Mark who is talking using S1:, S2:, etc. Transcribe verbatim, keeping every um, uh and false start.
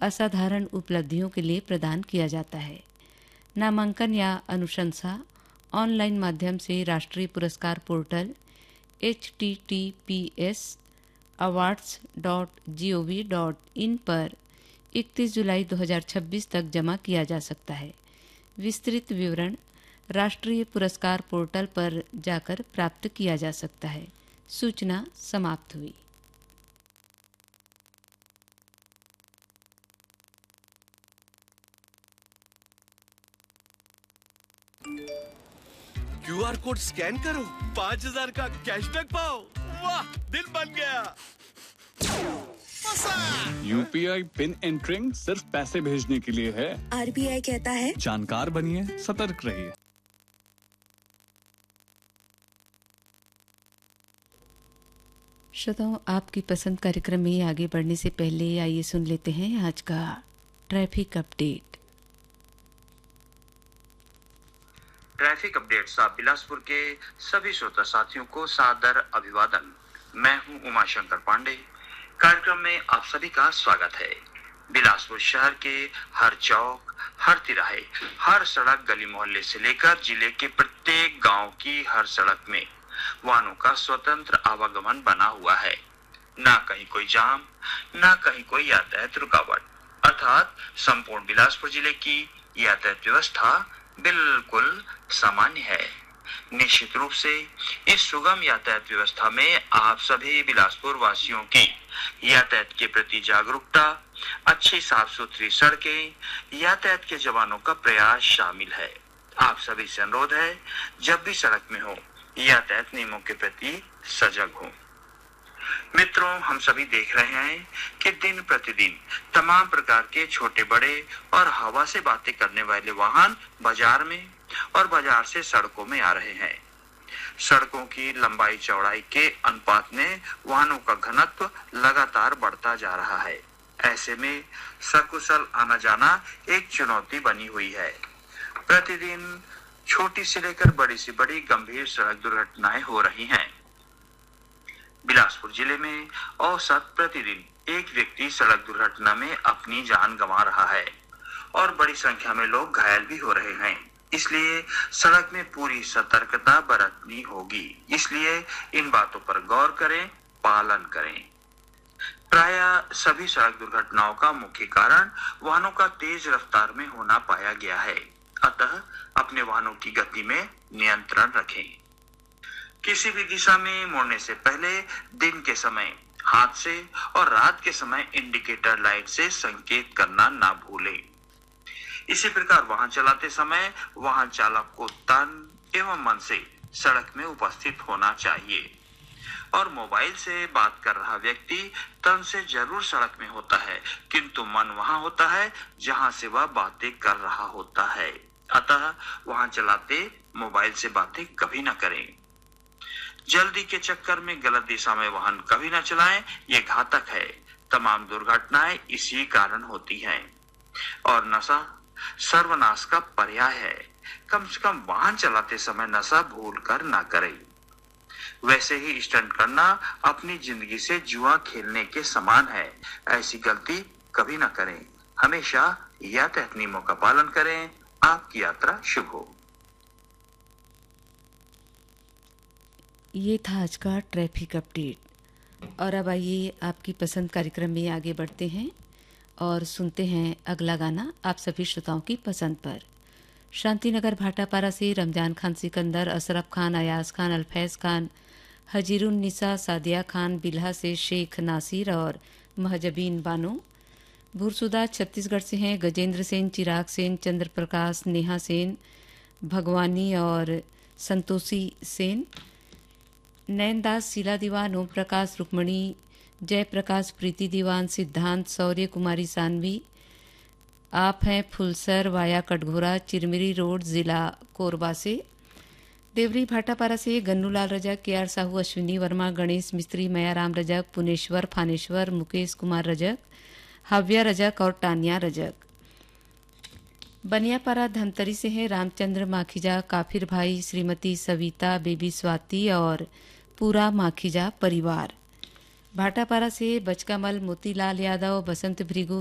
S1: असाधारण उपलब्धियों के लिए प्रदान किया जाता है। नामांकन या अनुशंसा ऑनलाइन माध्यम से राष्ट्रीय पुरस्कार portal H T T P S awards dot G O V dot in पर इकतीस जुलाई दो हज़ार छब्बीस तक जमा किया जा सकता है। विस्तृत विवरण राष्ट्रीय पुरस्कार पोर्टल पर जाकर प्राप्त किया जा सकता है। सूचना समाप्त हुई।
S2: क्यू आर कोड स्कैन करो, पाँच हजार का कैशबैक पाओ। वाह, दिल बन गया।
S3: U P I pin entering सिर्फ पैसे भेजने के लिए है।
S4: आर बी आई कहता है
S3: जानकार बनिए, सतर्क रहिए।
S1: श्रोताओं, आपकी पसंद कार्यक्रम में आगे बढ़ने से पहले आइए सुन लेते हैं आज का ट्रैफिक अपडेट।
S5: ट्रैफिक अपडेट साहब बिलासपुर के सभी श्रोता साथियों को सादर अभिवादन। मैं हूं उमाशंकर पांडे। कार्यक्रम में आप सभी का स्वागत है। बिलासपुर शहर के हर चौक, हर तिराहे, हर सड़क, गली मोहल्ले से लेकर जिले के प्रत्येक गांव की हर सड़क में वाहनों का स्वतंत्र आवागमन बना हुआ है। ना कहीं कोई जाम, ना कहीं कोई यातायात रुकावट, अर्थात संपूर्ण बिलासपुर जिले की यातायात व्यवस्था बिल्कुल सामान्य है। निश्चित रूप से इस सुगम यातायात व्यवस्था में आप सभी बिलासपुर वासियों की यातायात के प्रति जागरूकता, अच्छी साफ सुथरी सड़कें, यातायात के जवानों का प्रयास शामिल है। आप सभी से अनुरोध है, जब भी सड़क में हो, यातायात नियमों के प्रति सजग हो। मित्रों, हम सभी देख रहे हैं कि दिन प्रतिदिन तमाम प्रकार के छोटे बड़े और हवा से बातें करने वाले वाहन बाजार में और बाजार से सड़कों में आ रहे हैं। सड़कों की लंबाई चौड़ाई के अनुपात में वाहनों का घनत्व लगातार बढ़ता जा रहा है। ऐसे में सकुशल आना जाना एक चुनौती बनी हुई है। प्रतिदिन छोटी से लेकर बड़ी से बड़ी गंभीर सड़क दुर्घटनाएं हो रही हैं। बिलासपुर जिले में औसत प्रतिदिन एक व्यक्ति सड़क दुर्घटना में अपनी जान गंवा रहा है और बड़ी संख्या में लोग घायल भी हो रहे हैं। इसलिए सड़क में पूरी सतर्कता बरतनी होगी। इसलिए इन बातों पर गौर करें, पालन करें। प्रायः सभी सड़क दुर्घटनाओं का मुख्य कारण वाहनों का तेज रफ्तार में होना पाया गया है। अतः अपने वाहनों की गति में नियंत्रण रखें। किसी भी दिशा में मुड़ने से पहले दिन के समय हाथ से और रात के समय इंडिकेटर लाइट से संकेत करना ना भूलें। इसी प्रकार वाहन चलाते समय वाहन चालक को तन एवं मन से सड़क में उपस्थित होना चाहिए और मोबाइल से बात कर रहा व्यक्ति तन से जरूर सड़क में होता है, किंतु मन वहां होता है जहां से वह बातें कर रहा होता है। अतः वाहन चलाते मोबाइल से बातें कभी न करें। जल्दी के चक्कर में गलत दिशा में वाहन कभी न चलाएं, ये घातक है। तमाम दुर्घटनाएं इसी कारण होती हैं। और नशा सर्वनाश का पर्याय है। कम से कम वाहन चलाते समय नशा भूल कर ना करें। वैसे ही स्टंट करना अपनी जिंदगी से जुआ खेलने के समान है। ऐसी गलती कभी ना करें। हमेशा यातायात नियमों का पालन करें। आपकी यात्रा शुभ हो।
S1: ये था आज का ट्रैफिक अपडेट। और अब आइए आपकी पसंद कार्यक्रम में आगे बढ़ते हैं और सुनते हैं अगला गाना आप सभी श्रोताओं की पसंद पर। शांतिनगर भाटापारा से रमजान खान सिकंदर, अशरफ खान, अयाज खान, अल्फैज खान, हजीरुन निसा, सादिया खान, बिल्हा से शेख नासिर और महजबीन बानो। भूरसुदा छत्तीसगढ़ से हैं गजेंद्र सेन, चिराग सेन, चंद्र प्रकाश, नेहा सेन, भगवानी और संतोषी सेन। नैनदास, शीला दीवान, ओम प्रकाश, रुक्मणी, जयप्रकाश, प्रीति दीवान, सिद्धांत, शौर्य कुमारी सानवी। आप हैं फुलसर वाया कटघोरा, चिरमिरी रोड, जिला कोरबा से। देवरी भाटापारा से गन्नूलाल रजक, के आर साहू, अश्विनी वर्मा, गणेश मिस्त्री, मयाराम रजक, पुनेश्वर फानेश्वर, मुकेश कुमार रजक, हव्या रजक और टानिया रजक। बनियापारा धमतरी से हैं रामचंद्र माखीजा, काफिर भाई, श्रीमती सविता, बेबी स्वाति और पूरा माखीजा परिवार। भाटापारा से बचकामल, मोतीलाल यादव, बसंत भृगु,